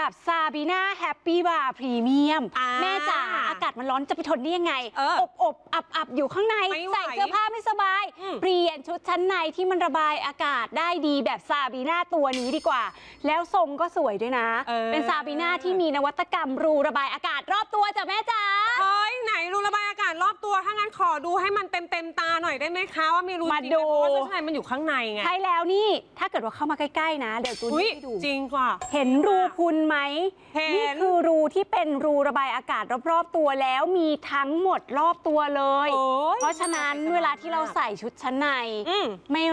แบบซาบีน่าแฮปปี้บาร์พรีเมียมแม่จ๋าอากาศมันร้อนจะไปทนได้ยังไงอบอับอยู่ข้างในใส่เสื้อผ้าไม่สบายเปลี่ยนชุดชั้นในที่มันระบายอากาศได้ดีแบบซาบีน่าตัวนี้ดีกว่าแล้วทรงก็สวยด้วยนะเป็นซาบีน่าที่มีนวัตกรรมรูระบายอากาศรอบตัวจ้ะแม่จ๋าเฮ้ยไหนรูระบายอากาศรอบตัวถ้างั้นขอดูให้มันเต็มตาหน่อยได้ไหมคะว่ามีรูจริงไหมเพราะว่าชั้นในมันอยู่ข้างในไงใช่แล้วนี่ถ้าเกิดว่าเข้ามาใกล้ๆนะเดี๋ยวจูนให้ดูจริงกว่าเห็นรูพุนไหมนี่คือรูที่เป็นรูระบายอากาศรอบๆตัวแล้วมีทั้งหมดรอบตัวเลยเพราะฉะนั้นเวลาที่เราใส่ชุดชั้นในไม่